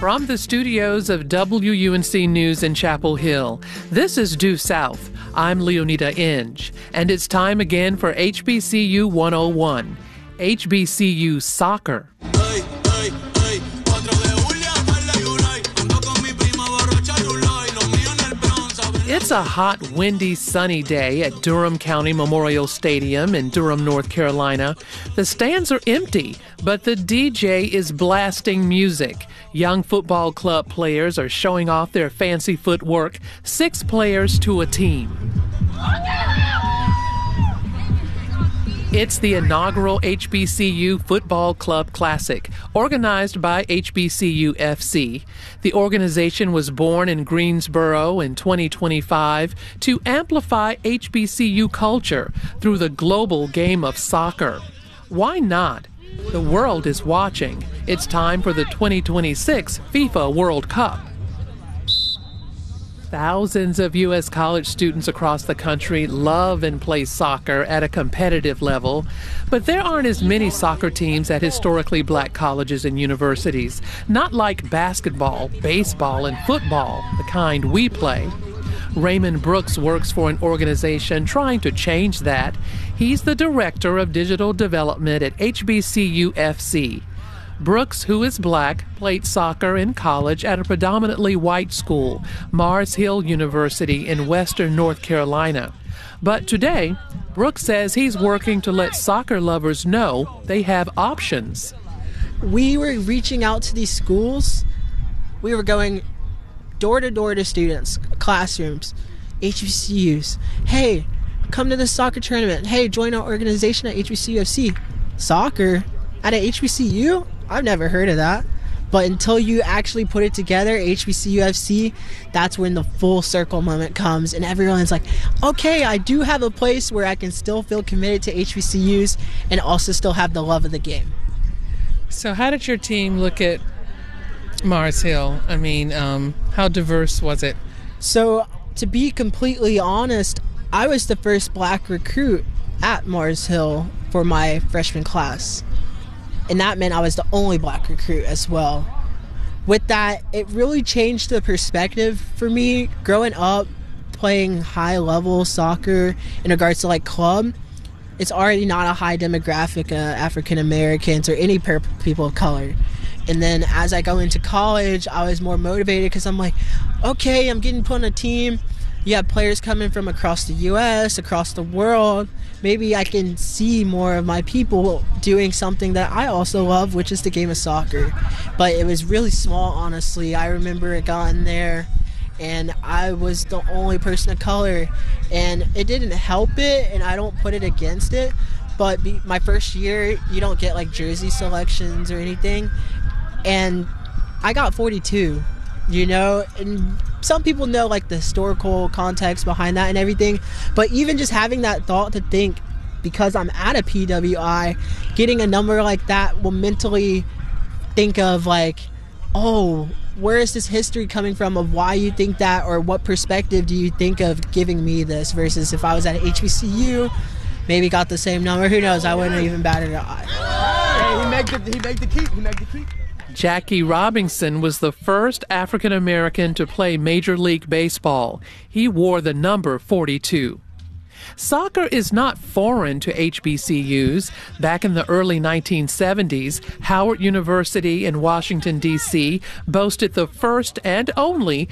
From the studios of WUNC News in Chapel Hill, this is Due South. I'm Leonida Inge, and it's time again for HBCU 101, HBCU Soccer. It's a hot, windy, sunny day at Durham County Memorial Stadium in Durham, North Carolina. The stands are empty, but the DJ is blasting music. Young football club players are showing off their fancy footwork, 6 players to a team. It's the inaugural HBCU Football Club Classic, organized by HBCU FC. The organization was born in Greensboro in 2025 to amplify HBCU culture through the global game of soccer. Why not? The world is watching. It's time for the 2026 FIFA World Cup. Thousands of U.S. college students across the country love and play soccer at a competitive level, but there aren't as many soccer teams at historically black colleges and universities, not like basketball, baseball, and football, the kind we play. Raymond Brooks works for an organization trying to change that. He's the director of digital development at HBCU FC. Brooks, who is black, played soccer in college at a predominantly white school, Mars Hill University in western North Carolina. But today, Brooks says he's working to let soccer lovers know they have options. We were reaching out to these schools. We were going door to door to students, classrooms, HBCUs. Hey, come to the soccer tournament. Hey, join our organization at HBCUFC. Soccer at a HBCU? I've never heard of that. But until you actually put it together, HBCUFC, that's when the full circle moment comes and everyone's like, okay, I do have a place where I can still feel committed to HBCUs and also still have the love of the game. So how did your team look at Mars Hill? I mean, how diverse was it? So to be completely honest, I was the first black recruit at Mars Hill for my freshman class. And that meant I was the only black recruit as well. With that, it really changed the perspective for me growing up playing high-level soccer in regards to like club. It's already not a high demographic, African Americans or any people of color. And then as I go into college, I was more motivated because I'm like, okay, I'm getting put on a team. You have players coming from across the U.S., across the world. Maybe I can see more of my people doing something that I also love, which is the game of soccer. But it was really small, honestly. I remember it got in there, and I was the only person of color. And it didn't help it, and I don't put it against it. But my first year, you don't get, like, jersey selections or anything. And I got 42, you know? And some people know like the historical context behind that and everything, but even just having that thought to think, because I'm at a PWI, getting a number like that will mentally think of like, oh, where is this history coming from of why you think that, or what perspective do you think of giving me this, versus if I was at HBCU, maybe got the same number, who knows, I wouldn't even bat an eye. Hey, he make the keep. Jackie Robinson was the first African American to play Major League Baseball. He wore the number 42. Soccer is not foreign to HBCUs. Back in the early 1970s, Howard University in Washington, D.C. boasted the first and only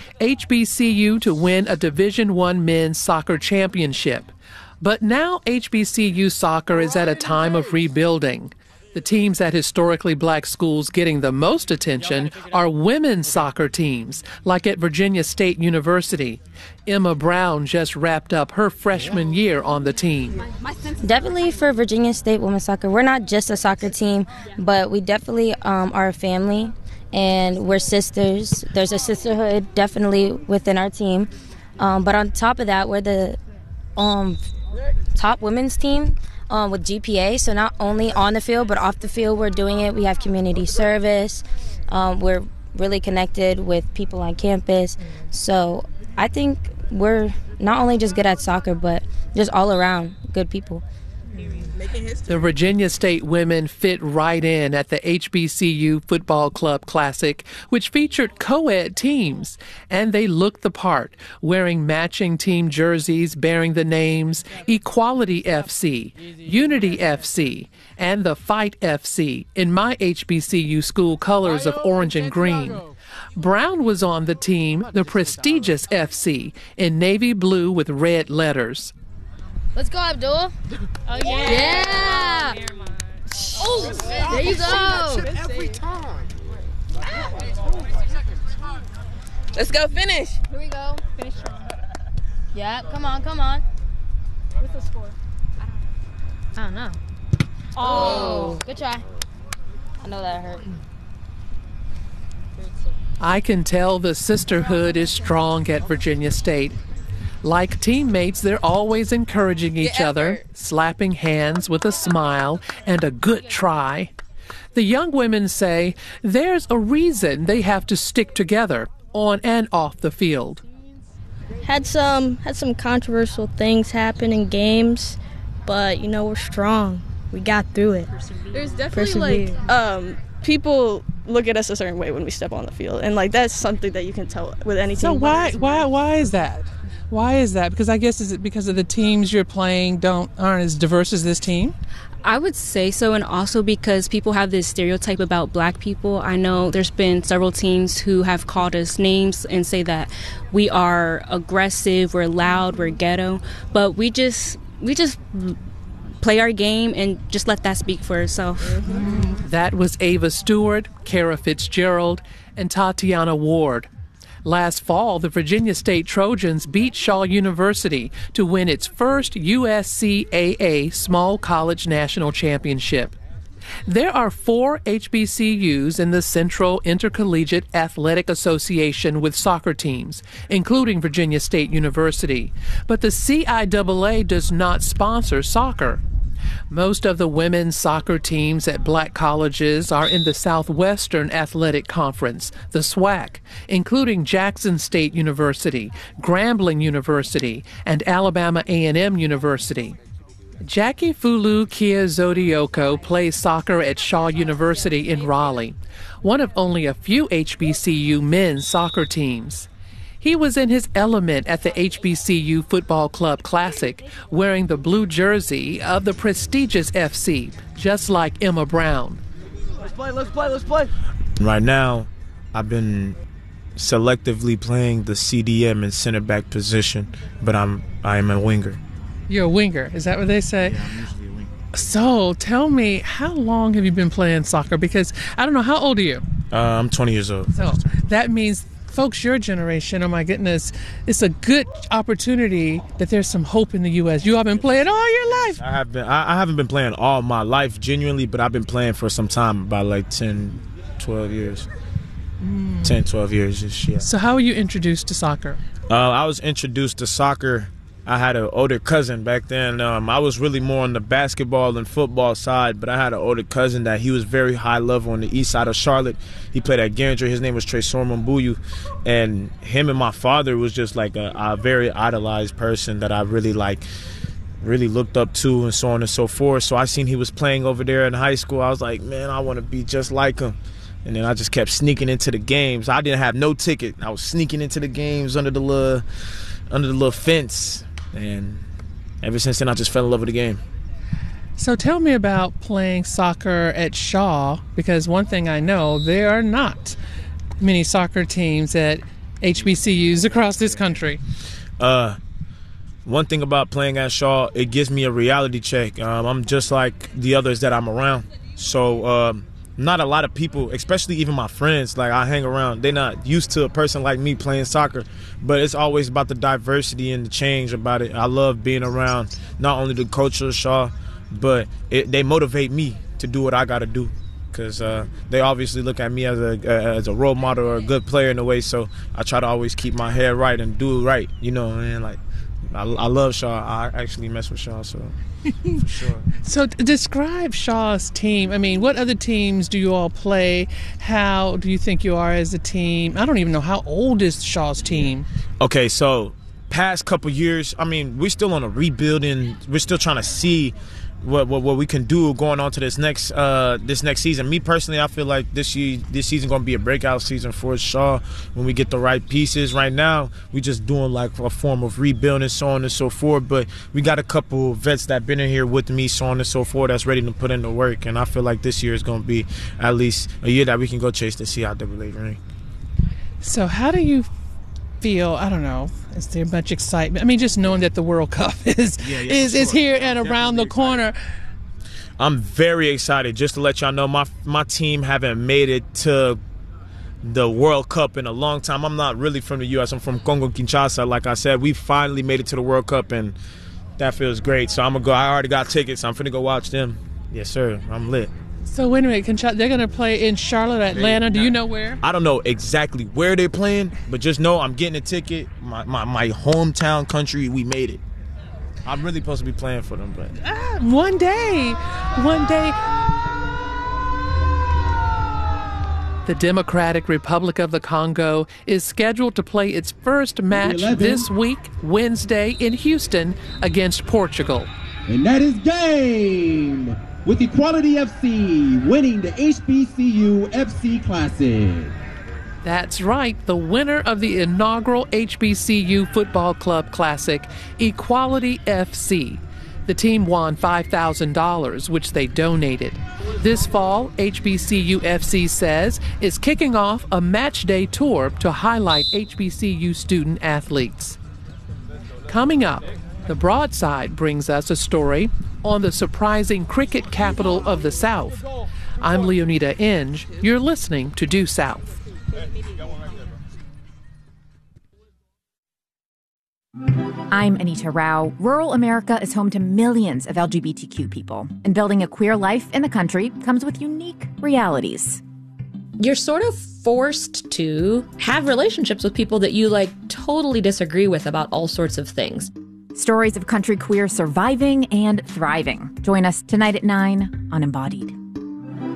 HBCU to win a Division I men's soccer championship. But now HBCU soccer is at a time of rebuilding. The teams at historically black schools getting the most attention are women's soccer teams, like at Virginia State University. Emma Brown just wrapped up her freshman year on the team. Definitely for Virginia State women's soccer, we're not just a soccer team, but we definitely are a family, and we're sisters. There's a sisterhood definitely within our team. But on top of that, we're the top women's team. With GPA, so not only on the field but off the field we're doing it. We have community service. We're really connected with people on campus. So I think we're not only just good at soccer but just all around good people. The Virginia State women fit right in at the HBCU Football Club Classic, which featured co-ed teams, and they looked the part, wearing matching team jerseys bearing the names Equality FC, Unity FC, and the Fight FC in my HBCU school colors of orange and green. Brown was on the team, the prestigious FC, in navy blue with red letters. Let's go, Abdul. Oh, yeah. Yeah. Oh, there you go. Every time. Let's go finish. Here we go. Finish. Yeah, come on, come on. What's the score? I don't know. Oh, good try. I know that hurt. I can tell the sisterhood is strong at Virginia State. Like teammates, they're always encouraging each other, slapping hands with a smile and a good try. The young women say there's a reason they have to stick together on and off the field. Had some controversial things happen in games, but we're strong. We got through it. There's definitely people look at us a certain way when we step on the field, and that's something that you can tell with any team. So why is that? Why is that? Because I guess is it because of the teams you're playing aren't as diverse as this team? I would say so, and also because people have this stereotype about black people. I know there's been several teams who have called us names and say that we are aggressive, we're loud, we're ghetto, but we just play our game and just let that speak for itself. Mm-hmm. That was Ava Stewart, Kara Fitzgerald, and Tatiana Ward. Last fall, the Virginia State Trojans beat Shaw University to win its first USCAA Small College National Championship. There are 4 HBCUs in the Central Intercollegiate Athletic Association with soccer teams, including Virginia State University, but the CIAA does not sponsor soccer. Most of the women's soccer teams at black colleges are in the Southwestern Athletic Conference, the SWAC, including Jackson State University, Grambling University, and Alabama A&M University. Jackie Fulu Kia Zodioko plays soccer at Shaw University in Raleigh, one of only a few HBCU men's soccer teams. He was in his element at the HBCU Football Club Classic, wearing the blue jersey of the prestigious FC, just like Emma Brown. Let's play. Right now, I've been selectively playing the CDM and center back position, but I am a winger. You're a winger, is that what they say? Yeah, I'm usually a winger. So tell me, how long have you been playing soccer? Because I don't know, how old are you? I'm 20 years old. So that means, folks, your generation, oh my goodness, it's a good opportunity that there's some hope in the U.S. You all been playing all your life. I haven't been playing all my life, genuinely, but I've been playing for some time, about like 10, 12 years. 10, 12 years, yeah. So how were you introduced to soccer? I was introduced to soccer. I had an older cousin back then. I was really more on the basketball and football side, but I had an older cousin that he was very high level on the east side of Charlotte. He played at Garinger. His name was Trey Sormambuyu. And him and my father was just like a very idolized person that I really looked up to, and so on and so forth. So I seen he was playing over there in high school. I was like, man, I want to be just like him. And then I just kept sneaking into the games. I didn't have no ticket. I was sneaking into the games under the little fence. And ever since then, I just fell in love with the game. So tell me about playing soccer at Shaw, because one thing I know, there are not many soccer teams at HBCUs across this country. One thing about playing at Shaw, it gives me a reality check. I'm just like the others that I'm around. So not a lot of people, especially even my friends, like I hang around, they're not used to a person like me playing soccer. But it's always about the diversity and the change about it. I love being around not only the culture of Shaw, but they motivate me to do what I got to do. Because they obviously look at me as a role model or a good player in a way. So I try to always keep my head right and do it right. You know, man, like I love Shaw. I actually mess with Shaw, so for sure. So describe Shaw's team. I mean, what other teams do you all play? How do you think you are as a team? I don't even know, how old is Shaw's team? Okay, so past couple years, I mean, we're still on a rebuilding. We're still trying to see what we can do going on to this next season. Me personally, I feel like this season going to be a breakout season for Shaw when we get the right pieces. Right now, we just doing like a form of rebuilding, so on and so forth. But we got a couple vets that been in here with me, so on and so forth, that's ready to put in the work. And I feel like this year is going to be at least a year that we can go chase the CIAA ring. So how do you feel? I don't know. Is there much excitement? I mean, just knowing that the World Cup is here and around the corner. I'm very excited. Just to let y'all know, my team haven't made it to the World Cup in a long time. I'm not really from the U.S. I'm from Congo Kinshasa. Like I said, we finally made it to the World Cup, and that feels great. So I'm gonna go. I already got tickets. I'm finna go watch them. Yes, sir. I'm lit. So wait a minute, they're going to play in Charlotte, Atlanta. Do you know where? I don't know exactly where they're playing, but just know I'm getting a ticket. My hometown country, we made it. I'm really supposed to be playing for them, but one day. The Democratic Republic of the Congo is scheduled to play its first match this week, Wednesday, in Houston against Portugal. And that is game, with Equality FC winning the HBCU FC Classic. That's right, the winner of the inaugural HBCU Football Club Classic, Equality FC. The team won $5,000, which they donated. This fall, HBCU FC says is kicking off a match day tour to highlight HBCU student athletes. Coming up, The Broadside brings us a story on the surprising cricket capital of the South. I'm Leonida Inge. You're listening to Due South. I'm Anita Rao. Rural America is home to millions of LGBTQ people, and building a queer life in the country comes with unique realities. You're sort of forced to have relationships with people that you totally disagree with about all sorts of things. Stories of country queer surviving and thriving. Join us tonight at 9 on Embodied.